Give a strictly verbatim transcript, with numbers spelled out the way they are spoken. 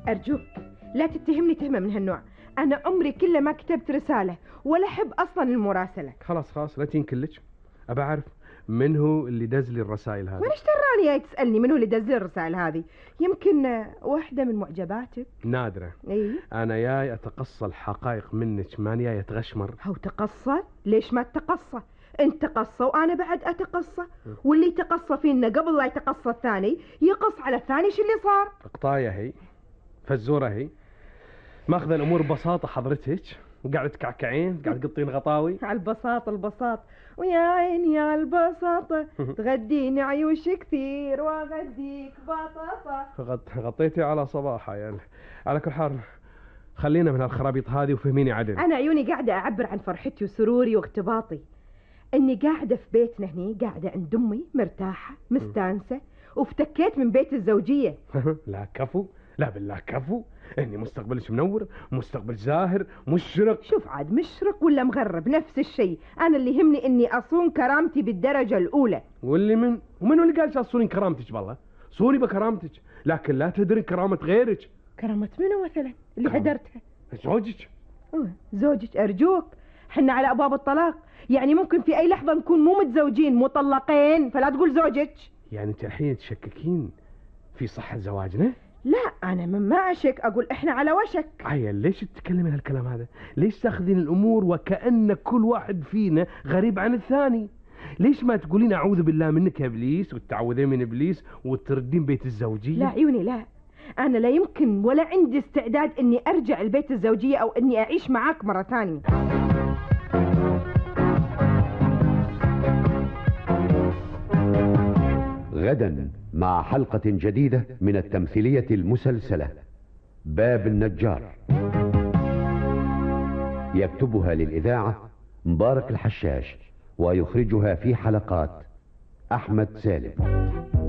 أرجوك لا تتهمني تهمة من هالنوع. أنا عمري كله ما كتبت رسالة ولا أحب أصلا المراسلة. خلاص خلاص لا تنكلج. أبى أعرف من هو اللي دز لي الرسائل هذه. وأنا ايش دراني جاي تسألني من هو اللي دز لي الرسائل هذه؟ يمكن واحدة من معجباتك. نادرة. إيه؟ أنا جاي أتقصى الحقائق منك، ماني جاي أتغشمر. هو تقصى؟ ليش ما تقصى؟ انت تقصى وانا بعد اتقصى، واللي تقصى فينا قبل لا يتقصى الثاني يقص على الثاني. شو اللي صار؟ قطاية هي، فزورة هي، ماخذ الامور ببساطة حضرتك، وقاعد تكعكعين، قاعد تقطين غطاوي. على البساطة البساط، ويا عيني على البساطة، تغديني عيوش كثير واغديك بطاطا. غط... غطيتي على صباحها يعني. على كل حال خلينا من هالخرابيط هذه وفهميني عدل. انا عيوني قاعدة اعبر عن فرحتي وسروري واغتباطي اني قاعدة في بيتنا هني، قاعدة عند امي مرتاحة مستانسة، وافتكيت من بيت الزوجية. لا كفو، لا بالله كفو، اني مستقبلش منور، مستقبل زاهر مشرق. شوف عاد مشرق ولا مغرب نفس الشيء، انا اللي يهمني اني اصون كرامتي بالدرجة الاولى. واللي من ومن اللي قال تصونين كرامتك؟ بالله صوني بكرامتك، لكن لا تدري كرامة غيرك. كرامة منو مثلا اللي هدرتها؟ زوجك. أوه. زوجك ارجوك، حنا على ابواب الطلاق، يعني ممكن في اي لحظة نكون مو متزوجين مطلقين، فلا تقول زوجك. يعني انت الحين تشككين في صحة زواجنا؟ لا انا من ما اشك، اقول احنا على وشك. عيل ليش تتكلمين هالكلام هذا؟ ليش تاخذين الامور وكأن كل واحد فينا غريب عن الثاني؟ ليش ما تقولين اعوذ بالله منك يا ابليس وتتعوذين من ابليس وتردين بيت الزوجية؟ لا عيوني لا، انا لا يمكن ولا عندي استعداد اني ارجع البيت الزوجية او اني اعيش معاك مرة ثانية. غدا مع حلقة جديدة من التمثيلية المسلسلة باب النجار، يكتبها للإذاعة مبارك الحشاش، ويخرجها في حلقات أحمد سالم.